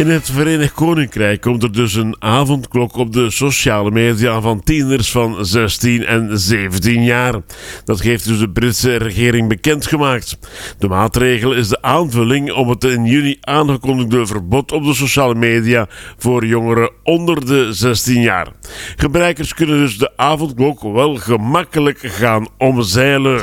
In het Verenigd Koninkrijk komt er dus een avondklok op de sociale media van tieners van 16 en 17 jaar. Dat heeft dus de Britse regering bekendgemaakt. De maatregel is de aanvulling op het in juni aangekondigde verbod op de sociale media voor jongeren onder de 16 jaar. Gebruikers kunnen dus de avondklok wel gemakkelijk gaan omzeilen.